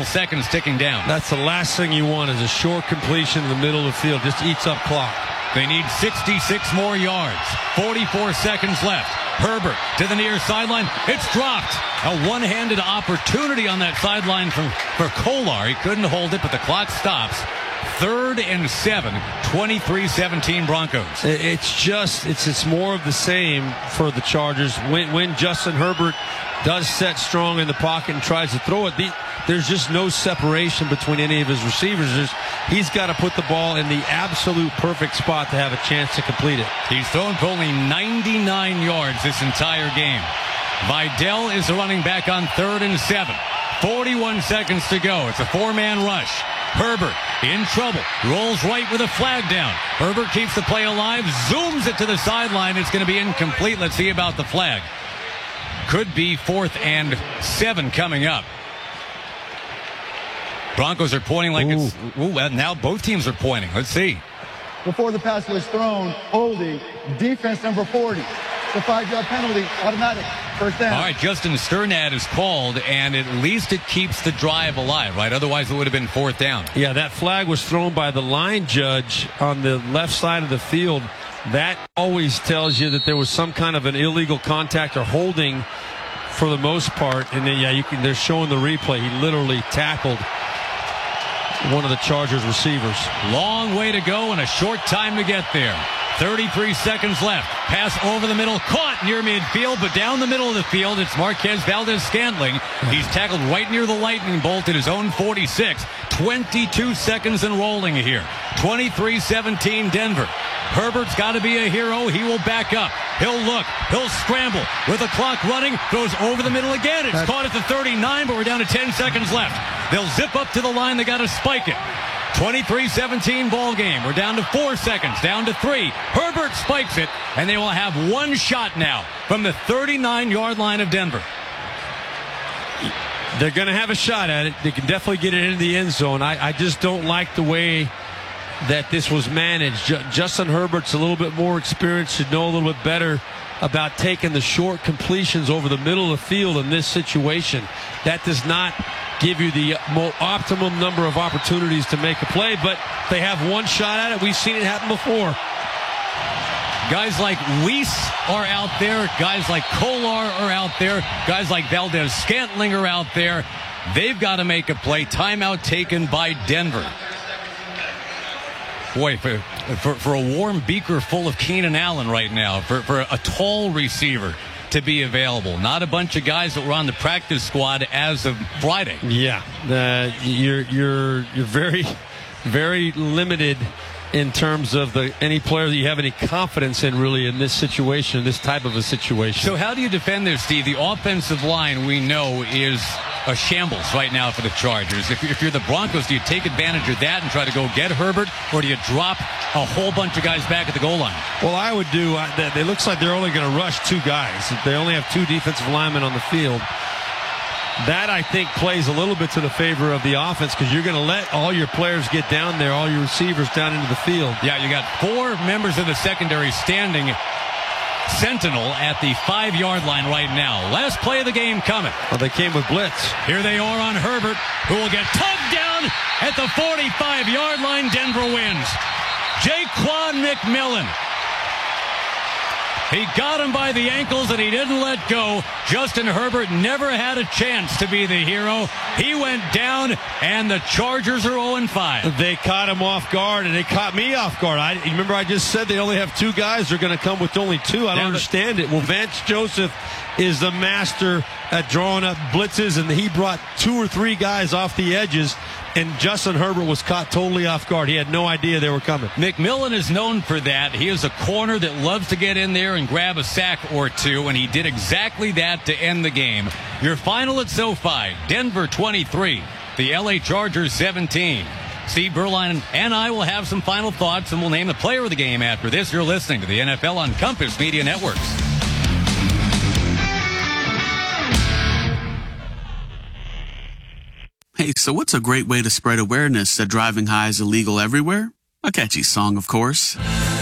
couple seconds ticking down. That's the last thing you want is a short completion in the middle of the field. Just eats up clock. They need 66 more yards. 44 seconds left. Herbert to the near sideline. It's dropped. A one-handed opportunity on that sideline for Kolar. He couldn't hold it, but the clock stops. 3rd and 7, 23-17 Broncos. It's more of the same for the Chargers. When Justin Herbert does set strong in the pocket and tries to throw it, there's just no separation between any of his receivers. He's got to put the ball in the absolute perfect spot to have a chance to complete it. He's thrown for only 99 yards this entire game. Vidal is the running back on 3rd and 7. 41 seconds to go. It's a 4-man rush. Herbert in trouble. Rolls right with a flag down. Herbert keeps the play alive. Zooms it to the sideline. It's going to be incomplete. Let's see about the flag. Could be 4th and 7 coming up. Broncos are pointing like it's... now both teams are pointing. Let's see. Before the pass was thrown, holding, defense number 40. The 5-yard penalty, automatic, first down. All right, Justin Sternad is called, and at least it keeps the drive alive, right? Otherwise, it would have been 4th down. Yeah, that flag was thrown by the line judge on the left side of the field. That always tells you that there was some kind of an illegal contact or holding for the most part. And then, they're showing the replay. He literally tackled one of the Chargers receivers. Long way to go and a short time to get there. 33 seconds left. Pass over the middle, caught near midfield, but down the middle of the field, it's Marquez Valdes-Scantling. He's tackled right near the lightning bolt at his own 46. 22 seconds and rolling here. 23-17 Denver. Herbert's got to be a hero. He will back up. He'll look. He'll scramble. With the clock running, goes over the middle again. It's caught at the 39, but we're down to 10 seconds left. They'll zip up to the line. They got to spike it. 23-17 ball game. We're down to 4 seconds, down to 3. Herbert spikes it, and they will have one shot now from the 39-yard line of Denver. They're going to have a shot at it. They can definitely get it into the end zone. I just don't like the way that this was managed. Justin Herbert's a little bit more experienced, should know a little bit better about taking the short completions over the middle of the field in this situation. That does not give you the optimum number of opportunities to make a play, but they have one shot at it. We've seen it happen before. Guys like Weiss are out there. Guys like Kolar are out there. Guys like Valdes-Scantling are out there. They've got to make a play. Timeout taken by Denver. Boy, for a warm beaker full of Keenan Allen right now, for a tall receiver to be available. Not a bunch of guys that were on the practice squad as of Friday. Yeah, you're very, very limited in terms of any player that you have any confidence in, really, in this situation, this type of a situation. So how do you defend this, Steve? The offensive line, we know, is a shambles right now for the Chargers. If you're the Broncos, do you take advantage of that and try to go get Herbert, or do you drop a whole bunch of guys back at the goal line? Well, I would do that. It looks like they're only going to rush 2 guys. They only have 2 defensive linemen on the field. That, I think, plays a little bit to the favor of the offense, because you're going to let all your players get down there, all your receivers down into the field. Yeah, you got 4 members of the secondary standing sentinel at the 5-yard line right now. Last play of the game coming. Well, they came with blitz. Here they are on Herbert, who will get tugged down at the 45-yard line. Denver wins. Jaquan McMillan. He got him by the ankles and he didn't let go. Justin Herbert never had a chance to be the hero. He went down, and the Chargers are 0-5. They caught him off guard, and they caught me off guard. Remember I just said they only have 2 guys. They're going to come with only 2. I don't understand it. Well, Vance Joseph is the master at drawing up blitzes, and he brought 2 or 3 guys off the edges, and Justin Herbert was caught totally off guard. He had no idea they were coming. McMillan is known for that. He is a corner that loves to get in there and grab a sack or 2, and he did exactly that to end the game. Your final at SoFi, Denver 23, the LA Chargers 17. Steve Berline and I will have some final thoughts, and we'll name the player of the game after this. You're listening to the NFL on Compass Media Networks. Hey, so what's a great way to spread awareness that driving high is illegal everywhere? A catchy song, of course.